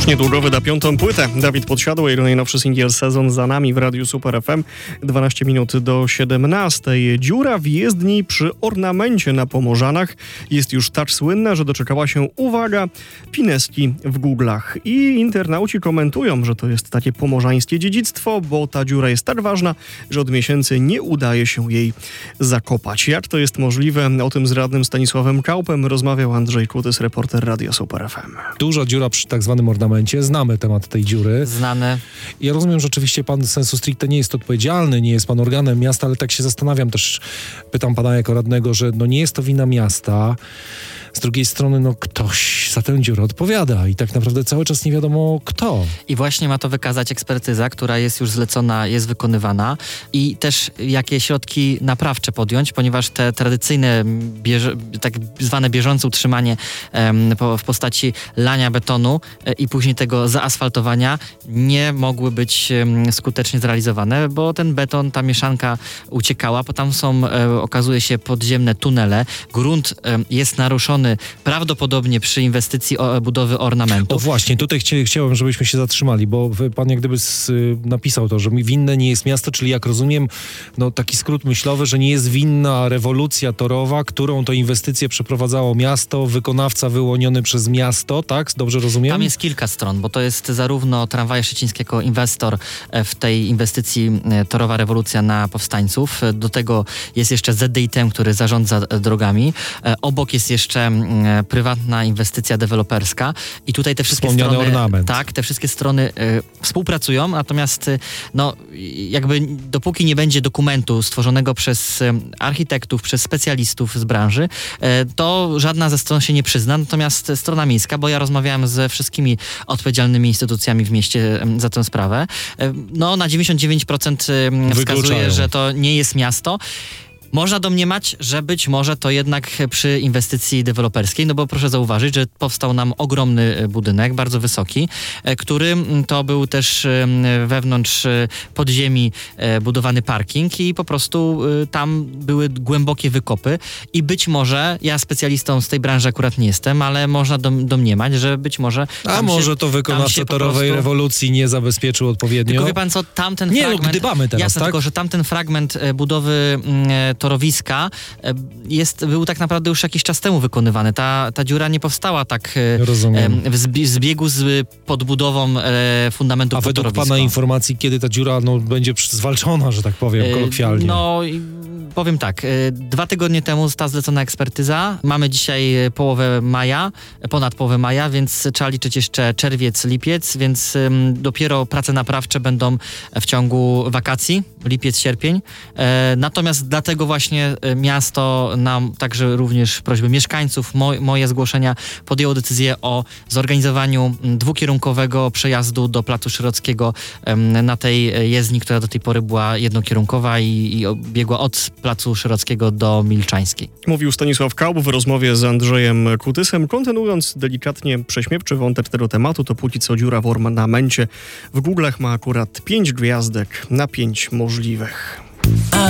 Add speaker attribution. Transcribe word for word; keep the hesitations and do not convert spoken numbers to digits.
Speaker 1: Już niedługo wyda piątą płytę. Dawid Podsiadło, jego najnowszy singiel Sezon za nami w Radiu Super F M. dwanaście minut do siedemnastej. Dziura w jezdni przy ornamencie na Pomorzanach jest już tak słynna, że doczekała się, uwaga, pineski w Google'ach. I internauci komentują, że to jest takie pomorzańskie dziedzictwo, bo ta dziura jest tak ważna, że od miesięcy nie udaje się jej zakopać. Jak to jest możliwe? O tym z radnym Stanisławem Kaupem rozmawiał Andrzej Kutys, reporter Radia Super F M.
Speaker 2: Duża dziura przy tak zwanym ornamencie. Znamy temat tej dziury.
Speaker 3: Znane.
Speaker 2: Ja rozumiem, że oczywiście pan sensu stricte nie jest odpowiedzialny, nie jest pan organem miasta, ale tak się zastanawiam też, pytam pana jako radnego, że no nie jest to wina miasta. Z drugiej strony, no ktoś za tę dziurę odpowiada i tak naprawdę cały czas nie wiadomo kto.
Speaker 3: I właśnie ma to wykazać ekspertyza, która jest już zlecona, jest wykonywana i też jakie środki naprawcze podjąć, ponieważ te tradycyjne, bieże, tak zwane bieżące utrzymanie em, po, w postaci lania betonu e, i później tego zaasfaltowania nie mogły być em, skutecznie zrealizowane, bo ten beton, ta mieszanka uciekała, bo tam są, e, okazuje się, podziemne tunele. Grunt e, jest naruszony prawdopodobnie przy inwestycji o, budowy ornamentu.
Speaker 2: O właśnie, tutaj chci- chciałem, żebyśmy się zatrzymali, bo pan jak gdyby z, napisał to, że winne nie jest miasto, czyli jak rozumiem, no taki skrót myślowy, że nie jest winna rewolucja torowa, którą to inwestycję przeprowadzało miasto, wykonawca wyłoniony przez miasto, tak? Dobrze rozumiem?
Speaker 3: Tam jest kilka stron, bo to jest zarówno Tramwaje Szczecińskie jako inwestor w tej inwestycji Torowa Rewolucja na powstańców. Do tego jest jeszcze Z D I T, który zarządza drogami. Obok jest jeszcze prywatna inwestycja deweloperska i tutaj te wszystkie
Speaker 2: Wspomniany
Speaker 3: strony,
Speaker 2: ornament.
Speaker 3: tak, te wszystkie strony y, współpracują, natomiast y, no jakby dopóki nie będzie dokumentu stworzonego przez y, architektów, przez specjalistów z branży, y, to żadna ze stron się nie przyzna, natomiast strona miejska, bo ja rozmawiałem ze wszystkimi odpowiedzialnymi instytucjami w mieście y, za tę sprawę, y, no na dziewięćdziesiąt dziewięć procent y, wskazuje, że to nie jest miasto. Można domniemać, że być może to jednak przy inwestycji deweloperskiej, no bo proszę zauważyć, że powstał nam ogromny budynek, bardzo wysoki, który to był też wewnątrz podziemi budowany parking i po prostu tam były głębokie wykopy i być może, ja specjalistą z tej branży akurat nie jestem, ale można dom, domniemać, że być może...
Speaker 2: A może
Speaker 3: się,
Speaker 2: to wykonawca torowej
Speaker 3: prostu...
Speaker 2: rewolucji nie zabezpieczył odpowiednio?
Speaker 3: Tylko wie pan co, tamten
Speaker 2: nie,
Speaker 3: fragment...
Speaker 2: Nie, gdybamy teraz,
Speaker 3: jasne,
Speaker 2: tak?
Speaker 3: tylko, że tamten fragment budowy torowiska jest, był tak naprawdę już jakiś czas temu wykonywany. Ta, ta dziura nie powstała tak
Speaker 2: Rozumiem.
Speaker 3: w zbiegu z podbudową fundamentu.
Speaker 2: A według pana informacji, kiedy ta dziura no, będzie zwalczona, że tak powiem, kolokwialnie?
Speaker 3: No, powiem tak. Dwa tygodnie temu została zlecona ekspertyza. Mamy dzisiaj połowę maja, ponad połowę maja, więc trzeba liczyć jeszcze czerwiec, lipiec, więc um, dopiero prace naprawcze będą w ciągu wakacji, lipiec, sierpień. E, natomiast dlatego właśnie miasto, nam także również prośby mieszkańców, mo, moje zgłoszenia, podjęło decyzję o zorganizowaniu dwukierunkowego przejazdu do Placu Szerockiego um, na tej jezdni, która do tej pory była jednokierunkowa i, i biegła od Placu Szerockiego do Milczańskiej.
Speaker 1: Mówił Stanisław Kaup w rozmowie z Andrzejem Kutysem. Kontynuując delikatnie prześmiewczy wątek tego tematu, to póki co dziura w ornamencie w Google'ach ma akurat pięć gwiazdek na pięć możliwych.